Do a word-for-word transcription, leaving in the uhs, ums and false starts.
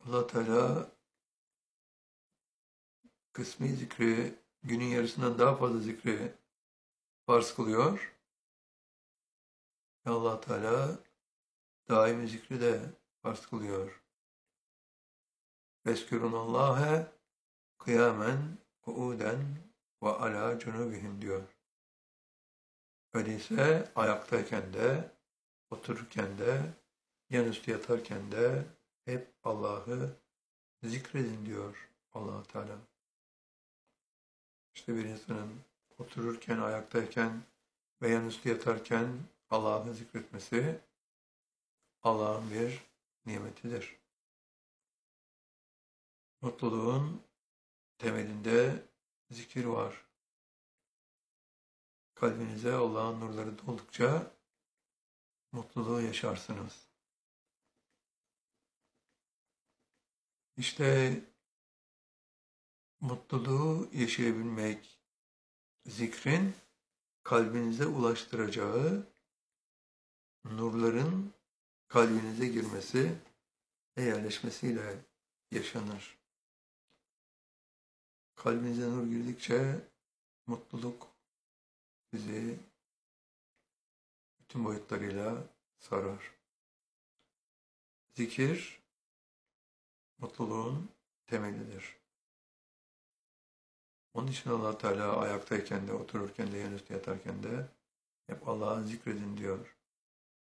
Allah Teala kısmi zikri, günün yarısından daha fazla zikri farz kılıyor. Allah Teala daimi zikri de farz kılıyor. Veskurunallâhe kıyamen, kuuden ve alâ cunubihim diyor. Öyleyse ayaktayken de, otururken de, yanüstü yatarken de hep Allah'ı zikredin diyor Allah Teala. İşte bir insanın otururken, ayaktayken ve yanüstü yatarken Allah'ı zikretmesi Allah'ın bir nimetidir. Mutluluğun temelinde zikir var. Kalbinize Allah'ın nurları doldukça mutluluğu yaşarsınız. İşte mutluluğu yaşayabilmek, zikrin kalbinize ulaştıracağı nurların kalbinize girmesi ve yerleşmesiyle yaşanır. Kalbinize nur girdikçe mutluluk sizi bütün boyutlarıyla sarar. Zikir mutluluğun temelidir. Onun için Allah Teala ayaktayken de, otururken de, yanüstü yatarken de hep Allah'ı zikredin diyor.